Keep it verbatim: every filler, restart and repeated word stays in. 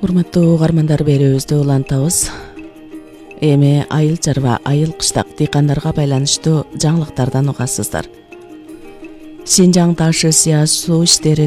Урматтуу угармандар, берүүбүздү улантабыз. Эми айыл чарба, айыл кыштак дыйкандарга байланыштуу жаңылыктардан угасыздар. Шинжаң Таш ысыя суу иштери